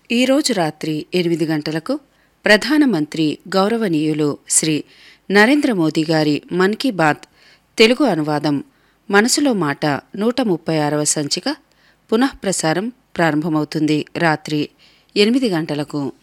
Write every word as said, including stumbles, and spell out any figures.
ఈరోజు రాత్రి ఎనిమిది గంటలకు ప్రధానమంత్రి గౌరవనీయులు శ్రీ నరేంద్ర మోదీ గారి మన్ కీ బాత్ తెలుగు అనువాదం మనసులో మాట నూట ముప్పై ఆరవ సంచిక పునఃప్రసారం ప్రారంభమవుతుంది. రాత్రి ఎనిమిది గంటలకు